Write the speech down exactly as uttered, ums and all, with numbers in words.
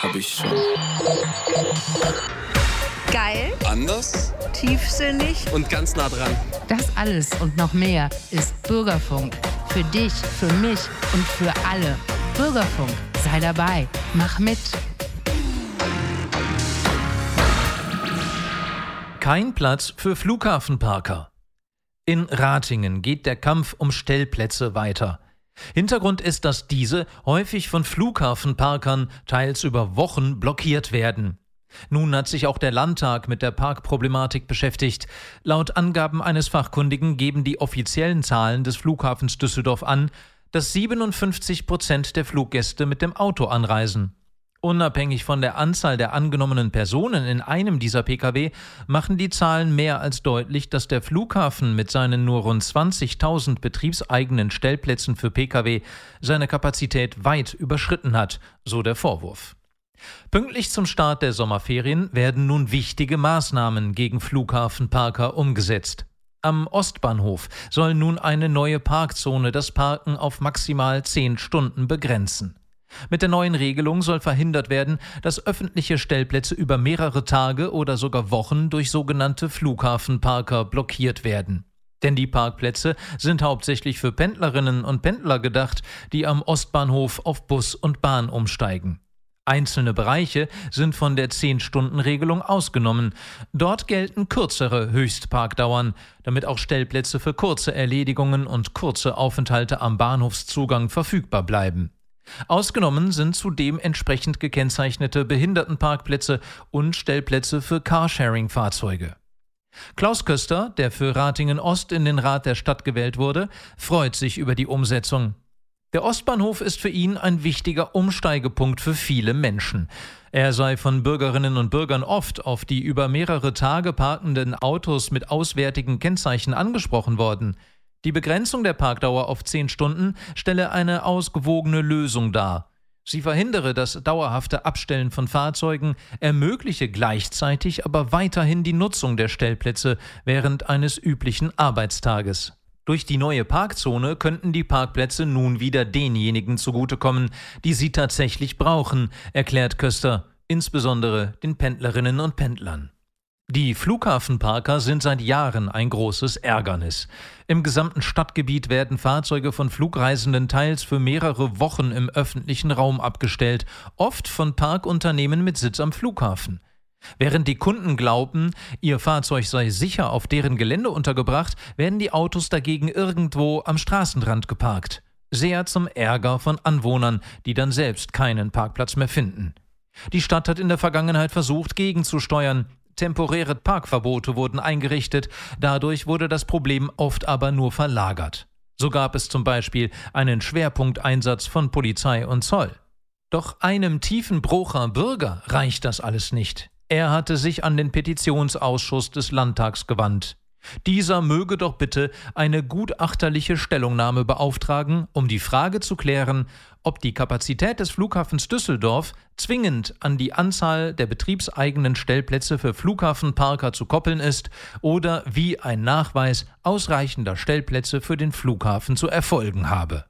habe ich schon. Geil. Anders. Tiefsinnig. Und ganz nah dran. Das alles und noch mehr ist Bürgerfunk. Für dich, für mich und für alle. Bürgerfunk, sei dabei. Mach mit. Kein Platz für Flughafenparker. In Ratingen geht der Kampf um Stellplätze weiter. Hintergrund ist, dass diese häufig von Flughafenparkern teils über Wochen blockiert werden. Nun hat sich auch der Landtag mit der Parkproblematik beschäftigt. Laut Angaben eines Fachkundigen geben die offiziellen Zahlen des Flughafens Düsseldorf an, dass siebenundfünfzig Prozent der Fluggäste mit dem Auto anreisen. Unabhängig von der Anzahl der angenommenen Personen in einem dieser Pkw machen die Zahlen mehr als deutlich, dass der Flughafen mit seinen nur rund zwanzigtausend betriebseigenen Stellplätzen für Pkw seine Kapazität weit überschritten hat, so der Vorwurf. Pünktlich zum Start der Sommerferien werden nun wichtige Maßnahmen gegen Flughafenparker umgesetzt. Am Ostbahnhof soll nun eine neue Parkzone das Parken auf maximal zehn Stunden begrenzen. Mit der neuen Regelung soll verhindert werden, dass öffentliche Stellplätze über mehrere Tage oder sogar Wochen durch sogenannte Flughafenparker blockiert werden. Denn die Parkplätze sind hauptsächlich für Pendlerinnen und Pendler gedacht, die am Ostbahnhof auf Bus und Bahn umsteigen. Einzelne Bereiche sind von der zehn-Stunden-Regelung ausgenommen. Dort gelten kürzere Höchstparkdauern, damit auch Stellplätze für kurze Erledigungen und kurze Aufenthalte am Bahnhofszugang verfügbar bleiben. Ausgenommen sind zudem entsprechend gekennzeichnete Behindertenparkplätze und Stellplätze für Carsharing-Fahrzeuge. Klaus Köster, der für Ratingen Ost in den Rat der Stadt gewählt wurde, freut sich über die Umsetzung. Der Ostbahnhof ist für ihn ein wichtiger Umsteigepunkt für viele Menschen. Er sei von Bürgerinnen und Bürgern oft auf die über mehrere Tage parkenden Autos mit auswärtigen Kennzeichen angesprochen worden. Die Begrenzung der Parkdauer auf zehn Stunden stelle eine ausgewogene Lösung dar. Sie verhindere das dauerhafte Abstellen von Fahrzeugen, ermögliche gleichzeitig aber weiterhin die Nutzung der Stellplätze während eines üblichen Arbeitstages. Durch die neue Parkzone könnten die Parkplätze nun wieder denjenigen zugutekommen, die sie tatsächlich brauchen, erklärt Köster, insbesondere den Pendlerinnen und Pendlern. Die Flughafenparker sind seit Jahren ein großes Ärgernis. Im gesamten Stadtgebiet werden Fahrzeuge von Flugreisenden teils für mehrere Wochen im öffentlichen Raum abgestellt, oft von Parkunternehmen mit Sitz am Flughafen. Während die Kunden glauben, ihr Fahrzeug sei sicher auf deren Gelände untergebracht, werden die Autos dagegen irgendwo am Straßenrand geparkt. Sehr zum Ärger von Anwohnern, die dann selbst keinen Parkplatz mehr finden. Die Stadt hat in der Vergangenheit versucht, gegenzusteuern. Temporäre Parkverbote wurden eingerichtet, dadurch wurde das Problem oft aber nur verlagert. So gab es zum Beispiel einen Schwerpunkteinsatz von Polizei und Zoll. Doch einem Tiefenbrocher Bürger reicht das alles nicht. Er hatte sich an den Petitionsausschuss des Landtags gewandt. Dieser möge doch bitte eine gutachterliche Stellungnahme beauftragen, um die Frage zu klären, ob die Kapazität des Flughafens Düsseldorf zwingend an die Anzahl der betriebseigenen Stellplätze für Flughafenparker zu koppeln ist oder wie ein Nachweis ausreichender Stellplätze für den Flughafen zu erfolgen habe.